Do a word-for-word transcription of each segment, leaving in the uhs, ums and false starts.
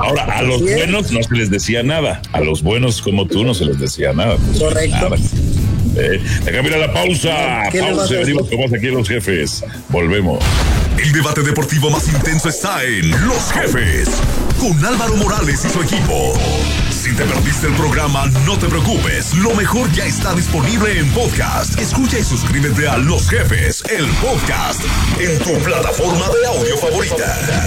Ahora, a los buenos no se les decía nada. A los buenos como tú no se les decía nada. Correcto. Nada. Eh, déjame ir a la pausa. Pausa y venimos con más aquí en Los Jefes. Volvemos. El debate deportivo más intenso está en Los Jefes, con Álvaro Morales y su equipo. Si te perdiste el programa, no te preocupes. Lo mejor ya está disponible en podcast. Escucha y suscríbete a Los Jefes, el podcast, en tu plataforma de audio favorita.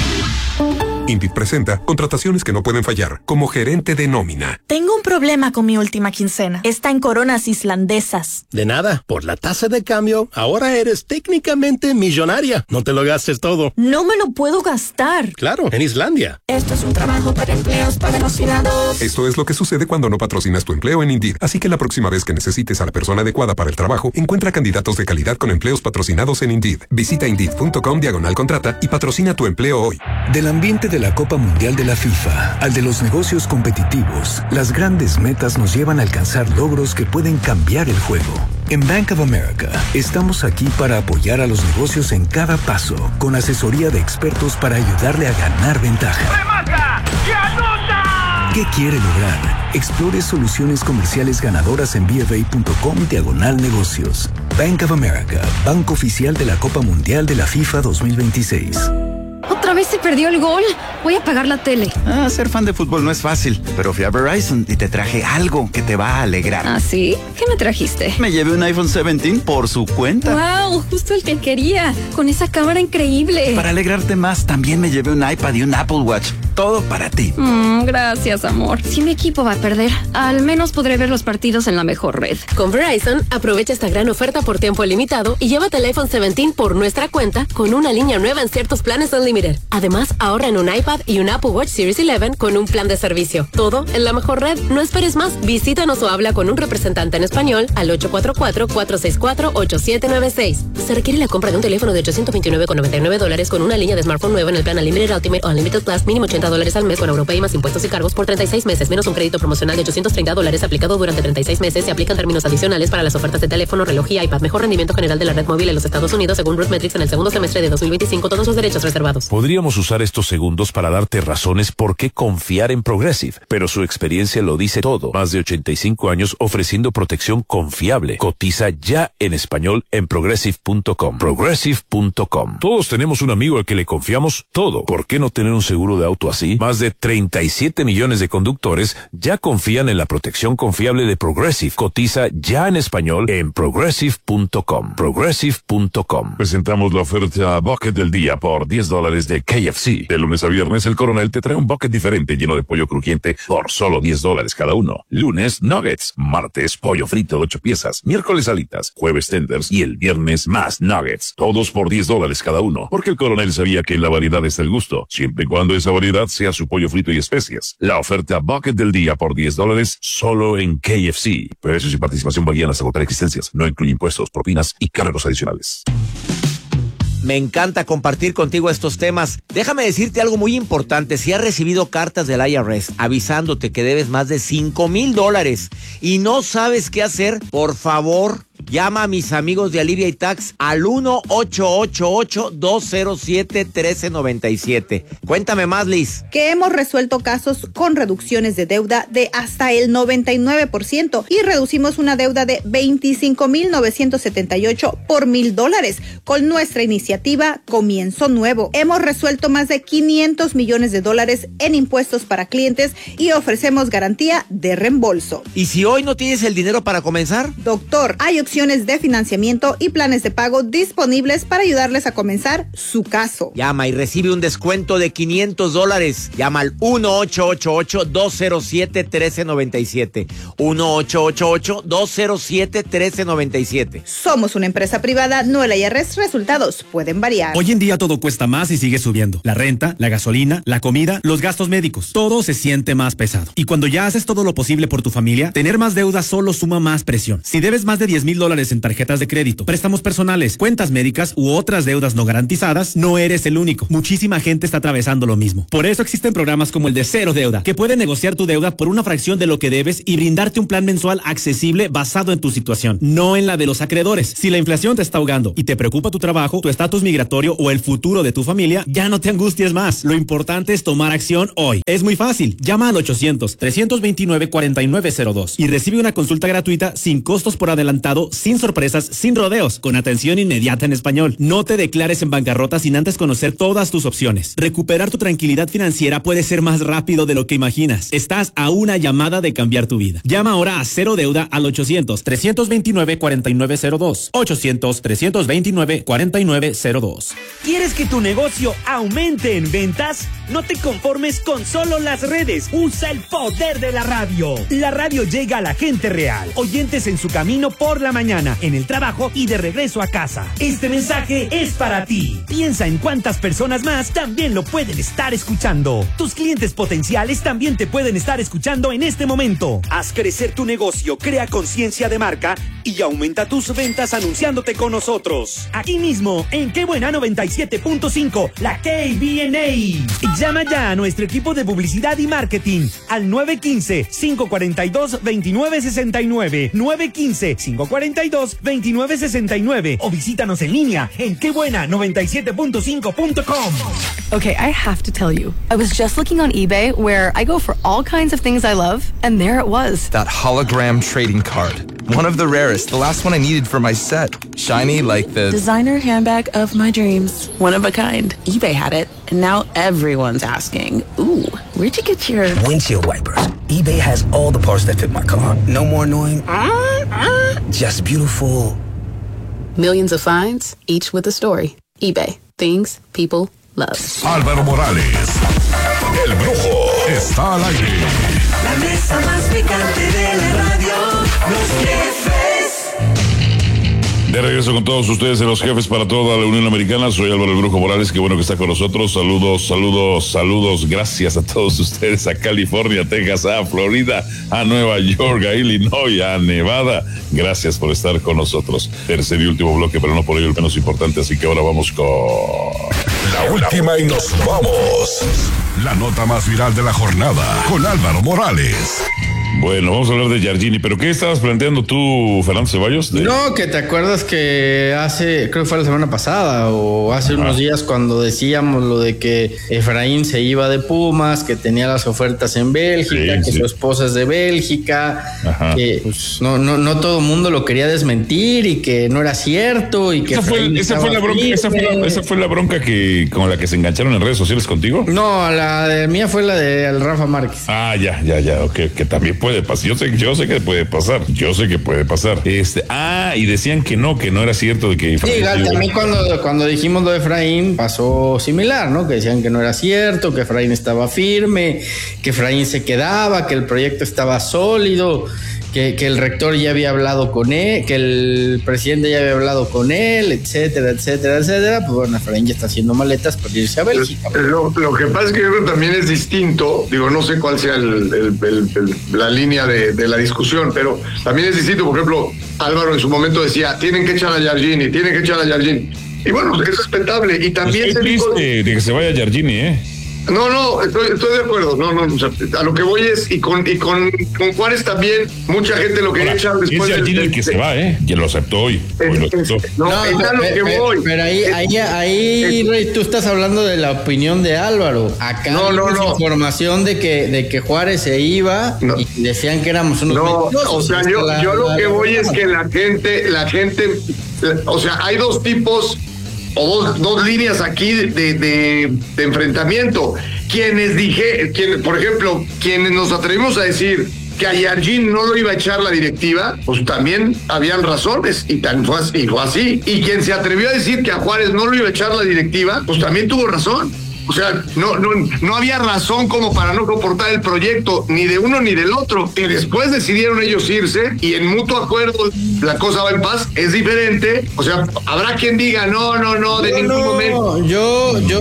Indeed presenta contrataciones que no pueden fallar, como gerente de nómina. Tengo un problema con mi última quincena. Está en coronas islandesas. De nada, por la tasa de cambio, ahora eres técnicamente millonaria. No te lo gastes todo. No me lo puedo gastar. Claro, en Islandia. Esto es un trabajo para empleos patrocinados. Esto es lo que sucede cuando no patrocinas tu empleo en Indeed. Así que la próxima vez que necesites a la persona adecuada para el trabajo, encuentra candidatos de calidad con empleos patrocinados en Indeed. Visita Indeed.com diagonal contrata y patrocina tu empleo hoy. Del ambiente de la Copa Mundial de la FIFA al de los negocios competitivos, las grandes metas nos llevan a alcanzar logros que pueden cambiar el juego. En Bank of America, estamos aquí para apoyar a los negocios en cada paso, con asesoría de expertos para ayudarle a ganar ventaja. ¡Remata y anota! ¿Qué quiere lograr? Explore soluciones comerciales ganadoras en bfa.com diagonal negocios. Bank of America, banco oficial de la Copa Mundial de la FIFA dos mil veintiséis. ¿Otra vez se perdió el gol? Voy a apagar la tele. Ah, ser fan de fútbol no es fácil, pero fui a Verizon y te traje algo que te va a alegrar. ¿Ah, sí? ¿Qué me trajiste? Me llevé un iPhone diecisiete por su cuenta. ¡Wow! Justo el que quería, con esa cámara increíble. Para alegrarte más, también me llevé un iPad y un Apple Watch. Todo para ti. Mm, gracias, amor. Si mi equipo va a perder, al menos podré ver los partidos en la mejor red. Con Verizon, aprovecha esta gran oferta por tiempo limitado y llévate el iPhone diecisiete por nuestra cuenta con una línea nueva en ciertos planes Unlimited. Además, ahorra en un iPad y un Apple Watch Series once con un plan de servicio. Todo en la mejor red. No esperes más. Visítanos o habla con un representante en español al ocho cuatro cuatro, cuatro seis cuatro, ocho siete nueve seis. Se requiere la compra de un teléfono de ochocientos veintinueve con noventa y nueve dólares con una línea de smartphone nueva en el plan Unlimited Ultimate o Unlimited Plus, mínimo ochenta dólares al mes con Europay más impuestos y cargos por treinta y seis meses, menos un crédito promocional de ochocientos treinta dólares aplicado durante treinta y seis meses. Se aplican términos adicionales para las ofertas de teléfono, reloj y iPad. Mejor rendimiento general de la red móvil en los Estados Unidos según RootMetrics en el segundo semestre de dos mil veinticinco. Todos los derechos reservados. Podríamos usar estos segundos para darte razones por qué confiar en Progressive, pero su experiencia lo dice todo. Más de ochenta y cinco años ofreciendo protección confiable. Cotiza ya en español en progressive punto com. progressive punto com. Todos tenemos un amigo al que le confiamos todo. ¿Por qué no tener un seguro de auto así? Más de treinta y siete millones de conductores ya confían en la protección confiable de Progressive. Cotiza ya en español en progressive punto com. progressive punto com. Presentamos la oferta Bucket del día por diez dólares de K F C. De lunes a viernes, el Coronel te trae un bucket diferente lleno de pollo crujiente por solo diez dólares cada uno. Lunes, nuggets. Martes, pollo frito de ocho piezas. Miércoles, alitas. Jueves, tenders. Y el viernes, más nuggets. Todos por diez dólares cada uno. Porque el Coronel sabía que en la variedad está el gusto. Siempre y cuando esa variedad sea su pollo frito y especias. La oferta bucket del día por diez dólares solo en K F C. Precios y participación varían hasta agotar existencias. No incluye impuestos, propinas y cargos adicionales. Me encanta compartir contigo estos temas. Déjame decirte algo muy importante. Si has recibido cartas del I R S avisándote que debes más de cinco mil dólares y no sabes qué hacer, por favor, llama a mis amigos de Alivia y Tax al uno ocho ocho ocho, dos cero siete, uno tres nueve siete. Cuéntame más, Liz. Que hemos resuelto casos con reducciones de deuda de hasta el noventa y nueve por ciento y reducimos una deuda de veinticinco mil novecientos setenta y ocho por mil dólares con nuestra iniciativa Comienzo Nuevo. Hemos resuelto más de quinientos millones de dólares en impuestos para clientes y ofrecemos garantía de reembolso. ¿Y si hoy no tienes el dinero para comenzar? Doctor, hay opciones de financiamiento y planes de pago disponibles para ayudarles a comenzar su caso. Llama y recibe un descuento de quinientos dólares. Llama al uno ocho ocho ocho, dos cero siete, uno tres nueve siete. uno ocho ocho ocho, dos cero siete, uno tres nueve siete. Somos una empresa privada, no el I R S. Resultados pueden variar. Hoy en día todo cuesta más y sigue subiendo. La renta, la gasolina, la comida, los gastos médicos. Todo se siente más pesado. Y cuando ya haces todo lo posible por tu familia, tener más deuda solo suma más presión. Si debes más de diez mil dólares dólares en tarjetas de crédito, préstamos personales, cuentas médicas u otras deudas no garantizadas, no eres el único. Muchísima gente está atravesando lo mismo. Por eso existen programas como el de Cero Deuda, que puede negociar tu deuda por una fracción de lo que debes y brindarte un plan mensual accesible basado en tu situación, no en la de los acreedores. Si la inflación te está ahogando y te preocupa tu trabajo, tu estatus migratorio o el futuro de tu familia, ya no te angusties más. Lo importante es tomar acción hoy. Es muy fácil. Llama al ochocientos, trescientos veintinueve, cuarenta y nueve cero dos y recibe una consulta gratuita sin costos por adelantado, sin sorpresas, sin rodeos, con atención inmediata en español. No te declares en bancarrota sin antes conocer todas tus opciones. Recuperar tu tranquilidad financiera puede ser más rápido de lo que imaginas. Estás a una llamada de cambiar tu vida. Llama ahora a Cero Deuda al ochocientos, trescientos veintinueve, cuarenta y nueve cero dos. ochocientos, trescientos veintinueve, cuarenta y nueve cero dos. ¿Quieres que tu negocio aumente en ventas? No te conformes con solo las redes. Usa el poder de la radio. La radio llega a la gente real. Oyentes en su camino por la mañana, en el trabajo y de regreso a casa. Este mensaje es para ti. Piensa en cuántas personas más también lo pueden estar escuchando. Tus clientes potenciales también te pueden estar escuchando en este momento. Haz crecer tu negocio, crea conciencia de marca y aumenta tus ventas anunciándote con nosotros. Aquí mismo, en Qué Buena noventa y siete punto cinco, la K B N A. Llama ya a nuestro equipo de publicidad y marketing al nueve uno cinco, cinco cuatro dos, dos nueve seis nueve, nueve uno cinco, cinco cuatro dos, dos nueve seis nueve o visítanos en línea en qué buena noventa y siete punto cinco punto com. Okay, I have to tell you, I was just looking on eBay where I go for all kinds of things I love, and there it was. That hologram trading card. One of the rarest, the last one I needed for my set. Shiny like the... Designer handbag of my dreams. One of a kind. eBay had it, and now everyone's asking, ooh, where'd you get your... Windshield wipers. eBay has all the parts that fit my car. No more annoying... Uh, uh, just beautiful... Millions of finds, each with a story. eBay. Things people love. Álvaro Morales, el Brujo, está al aire. La mesa más picante de la radio, Los Jefes. De regreso con todos ustedes en Los Jefes para toda la Unión Americana. Soy Álvaro el Brujo Morales, qué bueno que está con nosotros. Saludos, saludos, saludos. Gracias a todos ustedes, a California, Texas, a Florida, a Nueva York, a Illinois, a Nevada. Gracias por estar con nosotros. Tercer y último bloque, pero no por ello el menos importante, así que ahora vamos con... La última y nos vamos. La nota más viral de la jornada con Álvaro Morales. Bueno, vamos a hablar de Giardini, pero ¿qué estabas planteando tú, Fernando Ceballos? De... No, que te acuerdas que hace, creo que fue la semana pasada o hace ah. unos días cuando decíamos lo de que Efraín se iba de Pumas, que tenía las ofertas en Bélgica, sí, que sí. su esposa es de Bélgica, Ajá. que pues, no, no, no todo el mundo lo quería desmentir y que no era cierto y que esa fue, esa fue la bronca, esa fue la, esa fue la bronca que con la que se engancharon en redes sociales contigo. No, la de mía fue la de Rafa Márquez. Ah, ya, ya, ya, ok, que también puede pasar. Yo sé, yo sé que puede pasar. Yo sé que puede pasar. Este, ah, y decían que no, que no era cierto de que Efraín. Sí, también cuando, cuando dijimos lo de Efraín pasó similar, ¿no? Que decían que no era cierto, que Efraín estaba firme, que Efraín se quedaba, que el proyecto estaba sólido, que, que el rector ya había hablado con él, que el presidente ya había hablado con él, etcétera, etcétera, etcétera. Pues bueno, Efraín ya está haciendo maletas para irse a Bélgica. Lo, lo que pasa es que yo creo que también es distinto, digo, no sé cuál sea el, el, el, el, la línea de, de la discusión, pero también es distinto. Por ejemplo, Álvaro en su momento decía, tienen que echar a Giardini, tienen que echar a Giardini. Y bueno, es respetable. Y también Estoy triste dijo, de que se vaya Giardini, ¿eh? No, no, estoy, estoy de acuerdo. No, no, o sea, a lo que voy es, y con y con, con Juárez también, mucha gente lo quería echar después. Es Giardini el que se va, ¿eh? Y lo aceptó hoy. hoy lo aceptó. No, no, es a lo que pero, voy. Pero ahí, ahí, ahí, Rey, tú estás hablando de la opinión de Álvaro. Acá no, no, no. información de que, de que Juárez se iba no. y decían que éramos unos No, o sea, yo, la, yo lo la, que la, voy la, es que la gente, la gente, o sea, hay dos tipos o dos, dos líneas aquí de, de, de enfrentamiento. Quienes dije, quien, por ejemplo, quienes nos atrevimos a decir que a Giardini no lo iba a echar la directiva, pues también habían razones y tan fue así, y fue así. Y quien se atrevió a decir que a Juárez no lo iba a echar la directiva, pues también tuvo razón. O sea, no, no, no había razón como para no soportar el proyecto, ni de uno ni del otro. Que después decidieron ellos irse y en mutuo acuerdo la cosa va en paz, es diferente. O sea, habrá quien diga, no, no, no, de no, ningún no, momento. Yo, yo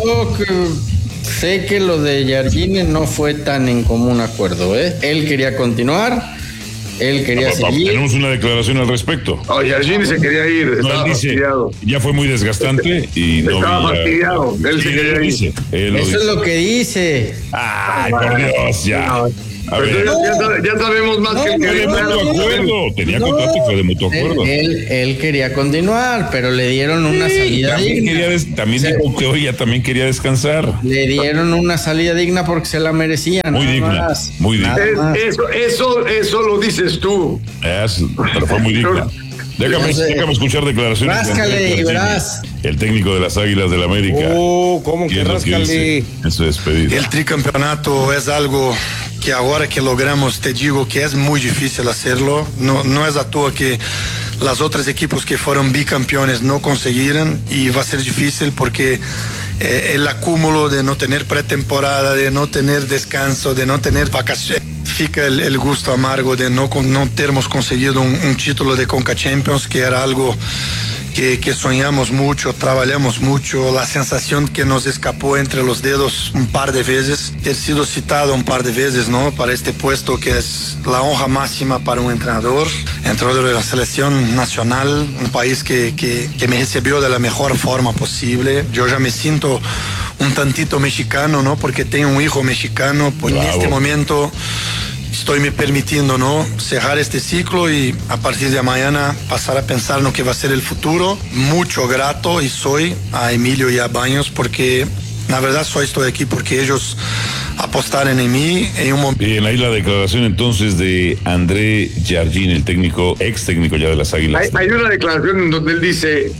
sé que lo de Giardini no fue tan en común acuerdo, ¿eh? Él quería continuar Él quería Papá, seguir. Tenemos una declaración al respecto. Oh, Jardine se quería ir, No, estaba él dice, fastidiado. ya fue muy desgastante y no Estaba vi, fastidiado, ya, él se Sí, quería él ir. dice, él lo Eso dice. es lo que dice. Ay, por Dios, ya. A Pero ver. ya, ya- ya sabemos más No, que el no, Fue de que no, mutuo acuerdo. Tenía No. contrato y fue de mutuo Él, acuerdo. él, él quería continuar, pero le dieron una Sí, salida también digna. quería des- también Se- dijo que hoy ya también quería descansar. Le dieron una salida digna porque se la merecía. Muy nada digna, más. muy digna. Nada Es- más. eso, eso, eso lo dices tú. Es, pero fue muy digna. Déjame, No sé. déjame escuchar declaraciones. de Ráscale Andrés y Jardine, verás. el técnico de las Águilas del América. Oh, ¿cómo ¿Qué que es lo que ráscale? dice en su despedida? El tricampeonato es algo que ahora que logramos, te digo que es muy difícil hacerlo. No, no es a toa que las otras equipos que fueron bicampeones no consiguieron y va a ser difícil porque eh, el acúmulo de no tener pretemporada, de no tener descanso, de no tener vacaciones, fica el, el gusto amargo de no, con- no termos conseguido un, un título de Conca Champions, que era algo que, que soñamos mucho, trabajamos mucho, la sensación que nos escapó entre los dedos un par de veces, ter sido citado un par de veces, ¿no? Para este puesto que es la honra máxima para un entrenador, entrenador de la selección nacional, un país que, que, que me recibió de la mejor forma posible. Yo ya me siento un tantito mexicano, ¿no? Porque tengo un hijo mexicano, pues en este momento estoy me permitiendo, ¿no? Cerrar este ciclo y a partir de mañana pasar a pensar en lo que va a ser el futuro. Mucho grato y soy a Emilio y a Baños porque la verdad solo estoy aquí porque ellos apostaron en mí en un momento. Bien, ahí la declaración entonces de André Jardine, el técnico, ex técnico ya de las Águilas. Hay, hay una declaración en donde él dice: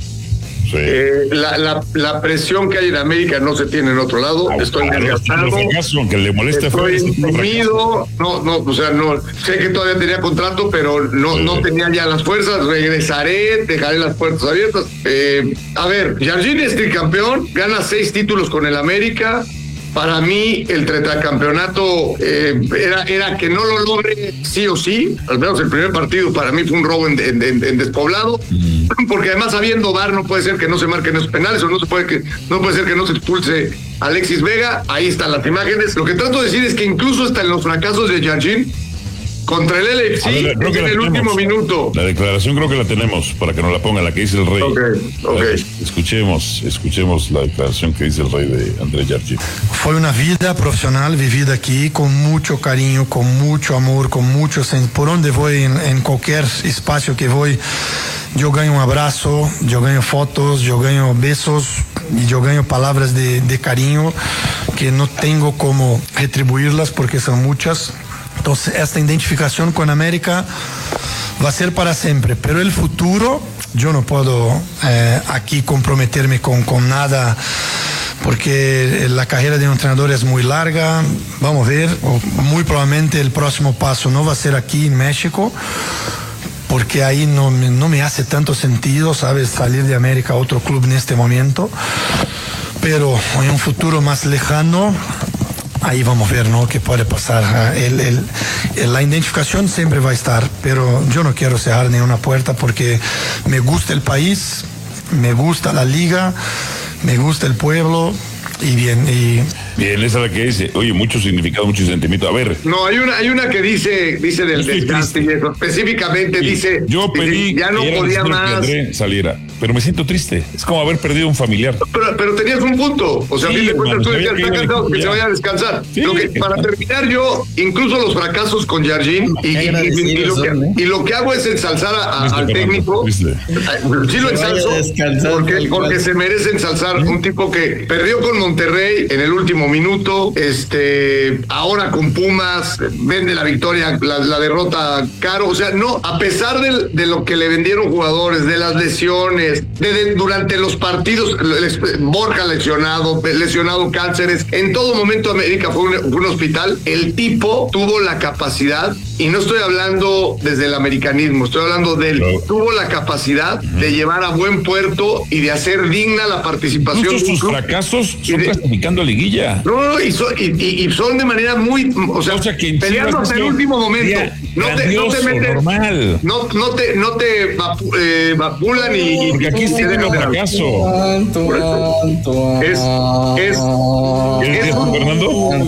eh, la, la, la presión que hay en América no se tiene en otro lado. Estoy Claro, desgastado. es un fracaso, aunque le moleste Estoy feo, es un deprimido. No, no, o sea, no. Sé que todavía tenía contrato, pero no, no tenía ya las fuerzas. Regresaré, dejaré las puertas abiertas. Eh, a ver, Jardine es tricampeón, gana seis títulos con el América. Para mí, el tetracampeonato eh, era, era que no lo logre sí o sí. Al menos el primer partido para mí fue un robo en, en, en, en despoblado. Mm. Porque además, habiendo V A R, no puede ser que no se marquen esos penales o no, se puede que, no puede ser que no se expulse a Alexis Vega. Ahí están las imágenes. Lo que trato de decir es que incluso hasta en los fracasos de Jardine contra el L F C, ver, creo que en la el tenemos. último minuto. La declaración creo que la tenemos para que nos la ponga, la que dice el rey. Okay, okay. Escuchemos, escuchemos la declaración que dice el rey de André Jardine. Fue una vida profesional vivida aquí con mucho cariño, con mucho amor, con mucho sen- por donde voy, en, en cualquier espacio que voy, yo gano un abrazo, yo gano fotos, yo gano besos y yo gano palabras de, de cariño que no tengo cómo retribuirlas porque son muchas. Entonces, esta identificación con América va a ser para siempre, pero el futuro, yo no puedo eh, aquí comprometerme con, con nada, porque la carrera de un entrenador es muy larga. Vamos a ver, o muy probablemente el próximo paso no va a ser aquí en México, porque ahí no, me- no me hace tanto sentido, ¿sabes? Salir de América a otro club en este momento, pero en un futuro más lejano, ahí vamos a ver, ¿no? Qué puede pasar. El, el, el- la identificación siempre va a estar, pero yo no quiero cerrar ninguna puerta porque me gusta el país, me gusta la liga, me gusta el pueblo y bien. Y Bien, esa es la que dice, oye, mucho significado, mucho sentimiento. A ver, No, hay una, hay una que dice, dice del Estoy desgaste y eso. Específicamente sí, dice, yo dice, pedí ya no que era podía necesario que más. André saliera, pero me siento triste. Es como haber perdido un familiar. Pero, pero tenías un punto. O sea, Sí, a fin de cuentas hermano, tú sabía decías, que está iba cansado, de que se ya. vaya a descansar. Sí, Lo que, para terminar yo, incluso los fracasos con Jardine, y, y- y- y lo que, y lo que hago es ensalzar a- a- al técnico. Sí lo ensalzo, porque, porque se merece ensalzar un tipo que perdió con Monterrey en el último minuto, este, ahora con Pumas, vende la victoria, la, la derrota caro. O sea, no, a pesar de, de lo que le vendieron jugadores, de las lesiones, de, de- durante los partidos, les- Borja lesionado, lesionado Cáceres, en todo momento América fue un, fue un hospital. El tipo tuvo la capacidad, y no estoy hablando desde el americanismo, estoy hablando de él, Claro. tuvo la capacidad de llevar a buen puerto y de hacer digna la participación. Muchos de un sus club. fracasos son de- clasificando a liguilla. No, no, y, son, y, y- y son de manera muy, o sea, O sea, que peleando hasta el encima último momento. sería No te, no te grandioso, metes, normal. no, no te, no te vapu- eh, vapulan y, y- Porque aquí y sí te tiene dejan un de- fracaso. Por eso. Es, es, ¿Qué es dices, un- Fernando?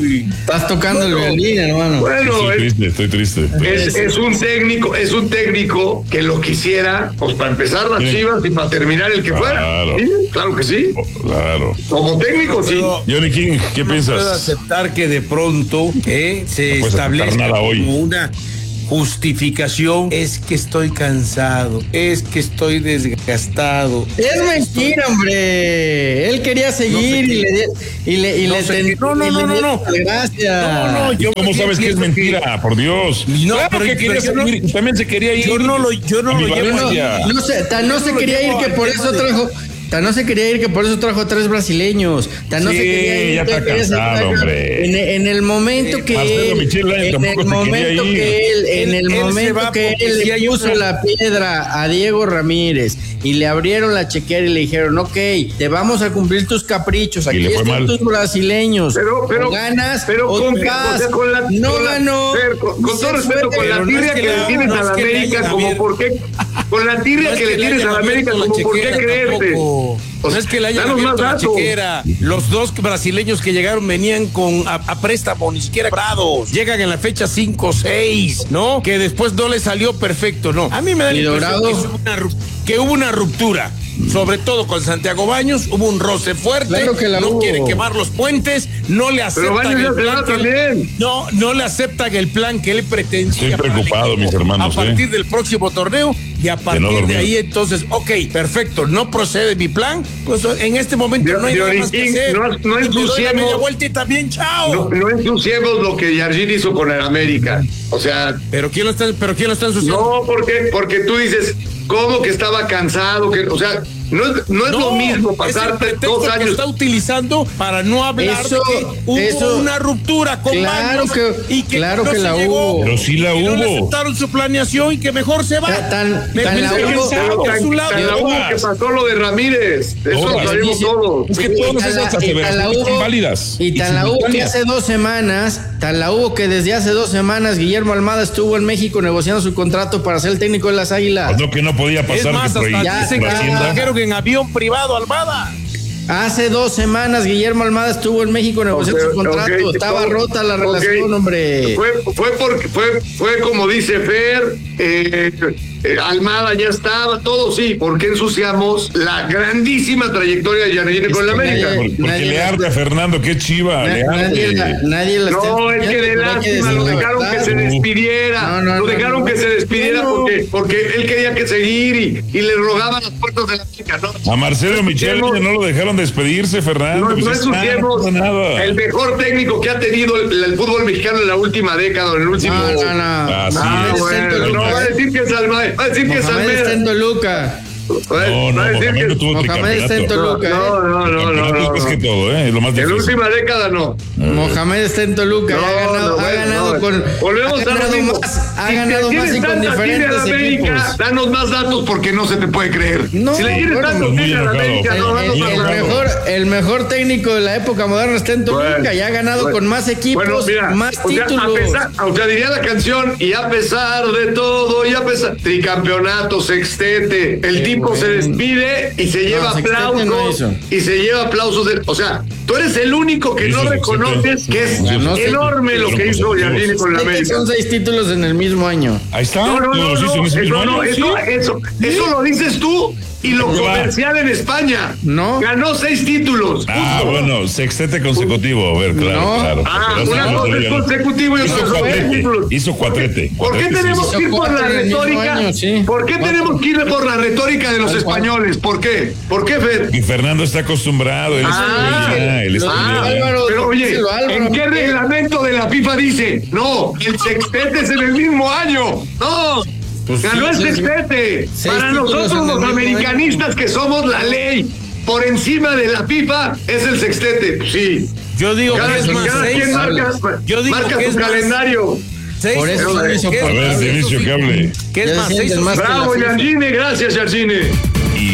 Estás tocando bueno, el violín, hermano. Bueno, estoy es, triste, estoy triste. Es, es un técnico, es un técnico que lo quisiera, pues para empezar las Chivas y para terminar el que claro. fuera. ¿Sí? Claro que sí. Claro. Como técnico, sí. Johnny King, ¿qué no piensas? Puedo aceptar que de pronto eh, se no establezca como una justificación. Es que estoy cansado, es que estoy desgastado. Es mentira, hombre. Él quería seguir no y le y le y no le ten, no no no no no. Gracias. No, no, yo ¿Cómo sabes que es mentira? Que... Por Dios. No, claro pero que quería pero seguir, no, también se quería ir. Yo no lo yo no lo llevo. No, no sé, tan no, no se quería ir que por eso trajo Tan no se quería ir que por eso trajo a tres brasileños. Tan no sí, se quería ir ya que está cansado, hombre. En, en el momento que Marcelo él, Michel, en el momento que él, en el él momento que él le si puso una... la piedra a Diego Ramírez y le abrieron la chequera y le dijeron, ok, te vamos a cumplir tus caprichos, aquí están mal. tus brasileños. Pero, pero, o ganas pero o con, vas, o sea, con la, no con ganó. La, con, con todo respeto, con la tirria que le tienes a la América, como por qué, con la tirria que le tienes a la América, como por qué creerte. O sea, no es que le hayan abierto la chequera. Los dos brasileños que llegaron venían con a, a préstamo, ni siquiera comprados. Llegan en la fecha cinco o seis, ¿no? Que después no le salió perfecto, no. A mí me da la impresión que hubo, una, que hubo una ruptura. Sobre todo con Santiago Baños, hubo un roce fuerte. Claro que la no hubo. quieren quemar los puentes, no le aceptan el plan que él, no, no le aceptan el plan que él pretendía. Estoy preocupado, mis hermanos. A partir ¿eh? del próximo torneo y a partir de, no de ahí entonces, ok, perfecto, no procede mi plan, pues en este momento de, no hay nada más que hacer. No, no ensuciemos, media vuelta y también chao. No, no ensuciemos lo que Jardín hizo con el América. O sea, pero quién lo está, pero quién lo está ensuciando. No, porque porque tú dices cómo que estaba cansado, que, o sea, no es, no es no, lo mismo pasarte dos años. Que está utilizando para no hablar eso, de que hubo eso, una ruptura con claro Baños que, y que claro no que se la llegó, hubo. Pero sí la hubo. No le aceptaron su planeación y que mejor se va. Tan, me, tan me la hubo, tan, tan, tan la hubo que pasó lo de Ramírez. Eso Todas. lo sabemos todos. Es que todas esas aseveraciones son válidas. Y tan la hubo que hace dos semanas, tan la hubo que desde hace dos semanas Guillermo Almada estuvo en México negociando su contrato para ser el técnico de las Águilas. Pues no, que no podía pasar. Es más, que hasta ya, dicen que trajeron en avión privado Almada. Hace dos semanas Guillermo Almada estuvo en México negociando okay, su contrato. Okay, Estaba okay, rota la relación, okay. hombre. Fue, fue porque fue, fue como dice Fer, eh, eh, Almada ya estaba, todo sí. ¿Por qué ensuciamos la grandísima trayectoria de Jardine con la América? Nadie, porque nadie le arde a Fernando, qué chiva. Na, le nadie, la, nadie la No, es que de lástima, lo dejaron que se despidiera. No, no, lo dejaron no, no, que se despidiera no. porque, porque él quería que seguir y, y le rogaban las puertas de la América, ¿no? A Marcelo Michel no lo dejaron despedirse, Fernando. No, no ensuciemos nada. El mejor técnico que ha tenido el, el fútbol mexicano en la última década, en el último. No, no, no. Ah, sí, ah, bueno, no va a decir que es Almada, va a decir que es Almada. Está en Toluca. No, no, Mohamed no tuvo tricampeonato. No, no, no, no, no. Es que todo, ¿eh? Es lo más difícil. En la última década no. Mohamed está en Toluca. No, ha ganado, no, ha ganado no, con. Volvemos ha ganado a más. Ha ganado más y con diferentes América, equipos. Danos más datos porque no se te puede creer. No, si le quieres bueno, tantos tiene a la América, no, el, el, el, mejor, el mejor técnico de la época moderna está en Toluca bueno, y ha ganado bueno, con más equipos, bueno, mira, más o sea, títulos. A pesar, o sea, diría la canción, y a pesar de todo, y a pesar. Tricampeonato, sextete. El Qué tipo bueno. se despide y se lleva no, aplausos no y se lleva aplausos de, o sea, tú eres el único que no reconoces que es no, enorme lo que hizo Jardine con la América. Son seis títulos en el mismo año. Ahí está. No, no, no, no, eso, no eso, eso, eso lo dices tú. Y lo comercial en España. No. Ganó seis títulos. Ah, justo. Bueno, sextete consecutivo. A ver, claro, no. claro. Ah, una cosa es consecutivo y otra cosa es títulos. Hizo cuatrete. ¿Por qué tenemos que ir por la retórica? Año, sí. ¿Por qué tenemos que ir por la retórica de los Al españoles? ¿Por qué? ¿Por qué, Fer? Y Fernando está acostumbrado. Él ah, es ya, él es ah, Álvaro, pero oye, ¿en qué reglamento de la FIFA dice? No, el sextete es en el mismo año. No. Pues ganó sí, el sextete. Para nosotros los americanistas que somos la ley por encima de la FIFA es el sextete. Sí. Yo digo cada, que es más cada quien marca, Yo digo marca que su es calendario. Seis, por eso a ver, Dionisio, que hable. ¿Qué es más? Bravo, Jardine, gracias, Jardine. Y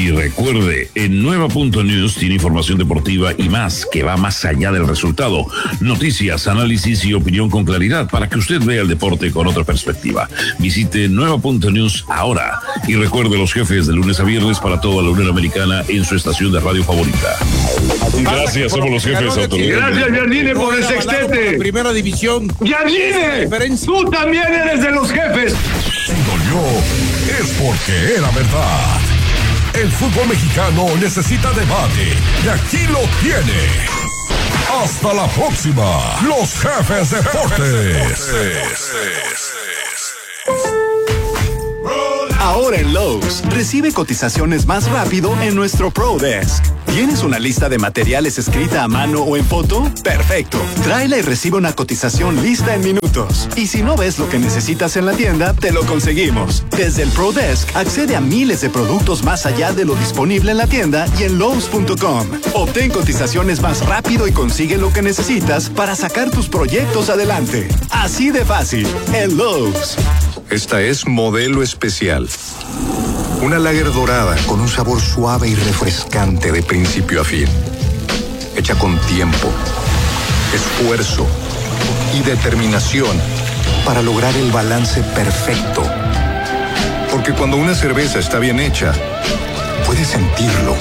Y recuerde, en Nueva punto News tiene información deportiva y más que va más allá del resultado. Noticias, análisis y opinión con claridad para que usted vea el deporte con otra perspectiva. Visite Nueva punto News ahora. Y recuerde los jefes de lunes a viernes para toda la Unión Americana en su estación de radio favorita. Gracias, somos los jefes. Gracias, Jardine, por el sextete. Primera división. Jardine, tú también eres de los jefes. Si dolió, es porque era verdad. El fútbol mexicano necesita debate y aquí lo tiene. Hasta la próxima, los Jefes Deportes. Ahora en Lowe's, recibe cotizaciones más rápido en nuestro Pro Desk. ¿Tienes una lista de materiales escrita a mano o en foto? Perfecto. Tráela y recibe una cotización lista en minutos. Y si no ves lo que necesitas en la tienda, te lo conseguimos. Desde el Pro Desk, accede a miles de productos más allá de lo disponible en la tienda y en Lowe's punto com. Obtén cotizaciones más rápido y consigue lo que necesitas para sacar tus proyectos adelante. Así de fácil, en Lowe's. Esta es Modelo Especial. Una lager dorada con un sabor suave y refrescante de principio a fin. Hecha con tiempo, esfuerzo y determinación para lograr el balance perfecto. Porque cuando una cerveza está bien hecha, puedes sentirlo.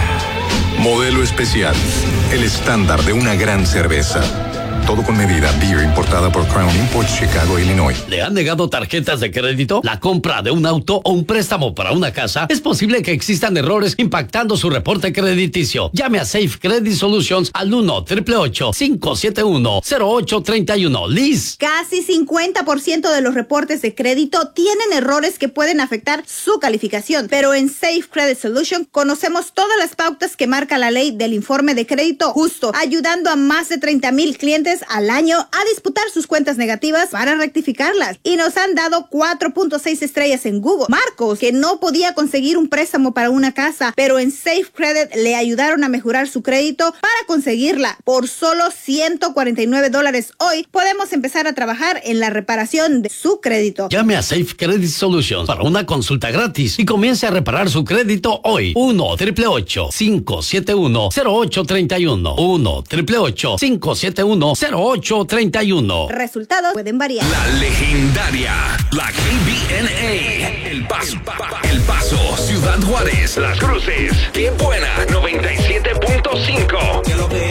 Modelo Especial, el estándar de una gran cerveza. Todo con medida. Beer importada por Crown Imports, Chicago, Illinois. ¿Le han negado tarjetas de crédito? ¿La compra de un auto o un préstamo para una casa? Es posible que existan errores impactando su reporte crediticio. Llame a Safe Credit Solutions al uno, ocho ocho ocho, cinco siete uno, cero ocho tres uno. Liz. Casi cincuenta por ciento de los reportes de crédito tienen errores que pueden afectar su calificación, pero en Safe Credit Solutions conocemos todas las pautas que marca la ley del informe de crédito justo, ayudando a más de treinta mil clientes al año a disputar sus cuentas negativas para rectificarlas. Y nos han dado cuatro punto seis estrellas en Google. Marcos, que no podía conseguir un préstamo para una casa, pero en Safe Credit le ayudaron a mejorar su crédito para conseguirla. Por solo ciento cuarenta y nueve dólares hoy, podemos empezar a trabajar en la reparación de su crédito. Llame a Safe Credit Solutions para una consulta gratis y comience a reparar su crédito hoy. uno, ocho ocho ocho, cinco siete uno, cero ocho tres uno. uno, ocho ocho ocho, cinco siete uno, cero ocho tres uno. Resultados pueden variar. La legendaria, la K B N A, El Paso, El Paso, Ciudad Juárez, Las Cruces, Qué Buena, noventa y siete punto cinco.